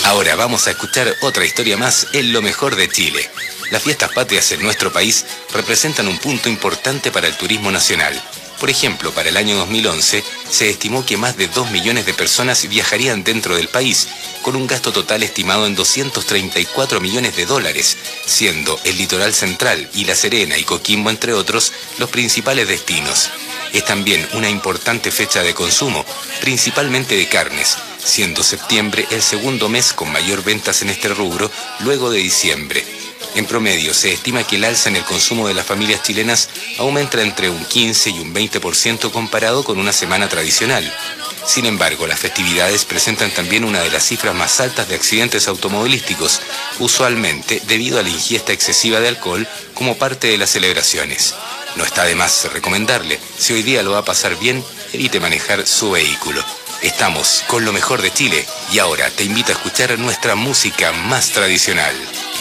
Ahora vamos a escuchar otra historia más en Lo Mejor de Chile. Las fiestas patrias en nuestro país representan un punto importante para el turismo nacional. Por ejemplo, para el año 2011 se estimó que más de 2 millones de personas viajarían dentro del país, con un gasto total estimado en 234 millones de dólares, siendo el litoral central y La Serena y Coquimbo, entre otros, los principales destinos. Es también una importante fecha de consumo, principalmente de carnes, siendo septiembre el segundo mes con mayor ventas en este rubro, luego de diciembre. En promedio, se estima que el alza en el consumo de las familias chilenas aumenta entre un 15 y un 20% comparado con una semana tradicional. Sin embargo, las festividades presentan también una de las cifras más altas de accidentes automovilísticos, usualmente debido a la ingesta excesiva de alcohol como parte de las celebraciones. No está de más recomendarle, si hoy día lo va a pasar bien, evite manejar su vehículo. Estamos con Lo Mejor de Chile y ahora te invito a escuchar nuestra música más tradicional.